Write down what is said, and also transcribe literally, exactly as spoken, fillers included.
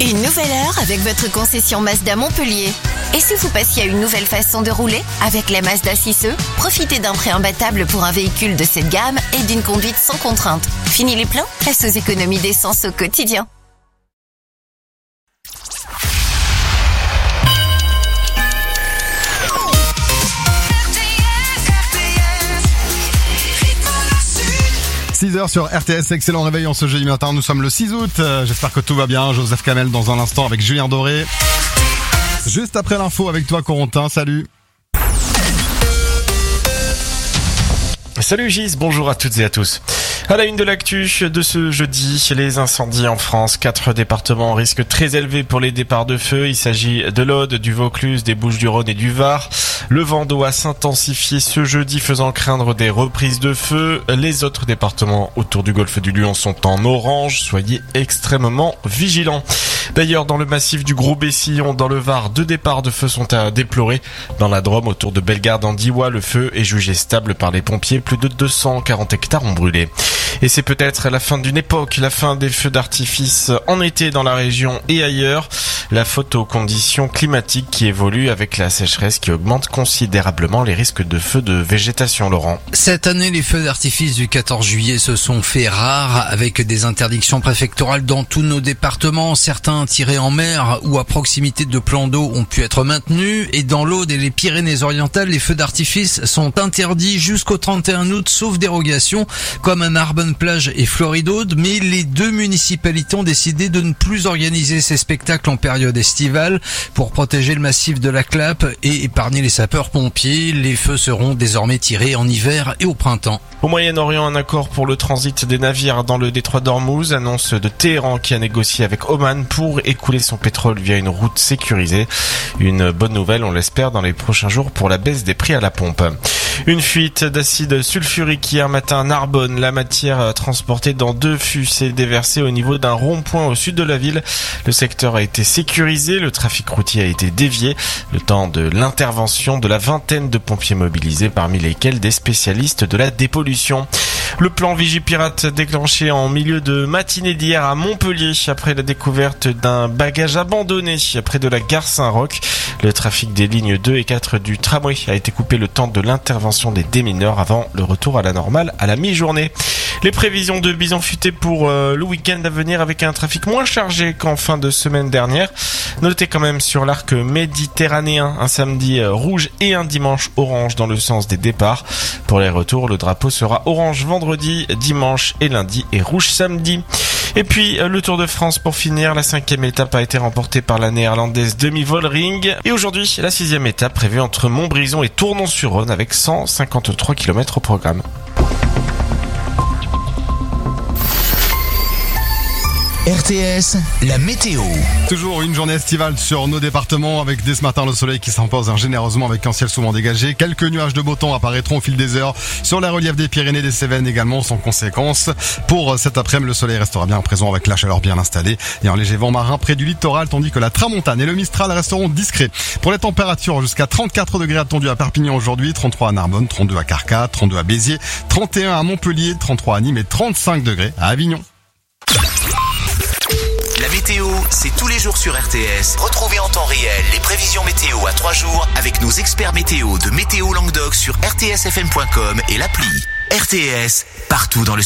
Une nouvelle heure avec votre concession Mazda Montpellier. Et si vous passiez à une nouvelle façon de rouler? Avec la Mazda six E, profitez d'un prêt imbattable pour un véhicule de cette gamme et d'une conduite sans contrainte. Fini les plans? Place aux économies d'essence au quotidien. six heures sur R T S, excellent réveil en ce jeudi matin, nous sommes le six août, euh, j'espère que tout va bien. Joseph Kamel dans un instant avec Julien Doré. Juste après l'info avec toi Corentin, salut. Salut Gis, bonjour à toutes et à tous. À la une de l'actu de ce jeudi, les incendies en France. Quatre départements en risque très élevé pour les départs de feu. Il s'agit de l'Aude, du Vaucluse, des Bouches-du-Rhône et du Var. Le vent doit s'intensifier ce jeudi, faisant craindre des reprises de feu. Les autres départements autour du golfe du Lion sont en orange. Soyez extrêmement vigilants. D'ailleurs, dans le massif du Gros-Bessillon, dans le Var, deux départs de feu sont à déplorer. Dans la Drôme, autour de Bellegarde en Diois, le feu est jugé stable par les pompiers. Plus de deux cent quarante hectares ont brûlé. Et c'est peut-être la fin d'une époque, la fin des feux d'artifice en été dans la région et ailleurs. La faute aux conditions climatiques qui évoluent avec la sécheresse qui augmente considérablement les risques de feux de végétation, Laurent. Cette année, les feux d'artifice du quatorze juillet se sont fait rares avec des interdictions préfectorales dans tous nos départements. Certains tirés en mer ou à proximité de plans d'eau ont pu être maintenus. Et dans l'Aude et les Pyrénées-Orientales, les feux d'artifice sont interdits jusqu'au trente et un août, sauf dérogation, comme à Narbonne-Plage et Floridaude. Mais les deux municipalités ont décidé de ne plus organiser ces spectacles en période estivale pour protéger le massif de la Clappe et épargner les sapeurs-pompiers. Les feux seront désormais tirés en hiver et au printemps. Au Moyen-Orient, un accord pour le transit des navires dans le détroit d'Ormuz, annonce de Téhéran qui a négocié avec Oman pour écouler son pétrole via une route sécurisée. Une bonne nouvelle, on l'espère, dans les prochains jours pour la baisse des prix à la pompe. Une fuite d'acide sulfurique hier matin à Narbonne. La matière transportée dans deux fûts s'est déversée au niveau d'un rond-point au sud de la ville. Le secteur a été sécurisé, le trafic routier a été dévié. Le temps de l'intervention de la vingtaine de pompiers mobilisés, parmi lesquels des spécialistes de la dépollution. Le plan Vigipirate déclenché en milieu de matinée d'hier à Montpellier après la découverte d'un bagage abandonné près de la gare Saint-Roch. Le trafic des lignes deux et quatre du tramway a été coupé le temps de l'intervention des démineurs avant le retour à la normale à la mi-journée. Les prévisions de bison futé pour euh, le week-end à venir avec un trafic moins chargé qu'en fin de semaine dernière. Notez quand même sur l'arc méditerranéen un samedi euh, rouge et un dimanche orange dans le sens des départs. Pour les retours, le drapeau sera orange vendredi, dimanche et lundi et rouge samedi. Et puis euh, le Tour de France pour finir, la cinquième étape a été remportée par la néerlandaise Demi Vollering. Et aujourd'hui, la sixième étape prévue entre Montbrison et Tournon-sur-Rhône avec cent cinquante-trois kilomètres au programme. R T S, la météo. Toujours une journée estivale sur nos départements avec dès ce matin le soleil qui s'impose généreusement avec un ciel souvent dégagé. Quelques nuages de beau temps apparaîtront au fil des heures sur les reliefs des Pyrénées, des Cévennes également sans conséquence. Pour cet après-midi, le soleil restera bien présent avec la chaleur bien installée et un léger vent marin près du littoral, tandis que la tramontane et le mistral resteront discrets. Pour les températures, jusqu'à trente-quatre degrés attendus à Perpignan aujourd'hui, trente-trois à Narbonne, trente-deux à Carcat, trente-deux à Béziers, trente et un à Montpellier, trente-trois à Nîmes et trente-cinq degrés à Avignon. La météo, c'est tous les jours sur R T S. Retrouvez en temps réel les prévisions météo à trois jours avec nos experts météo de Météo Languedoc sur r t s f m point com et l'appli. R T S, partout dans le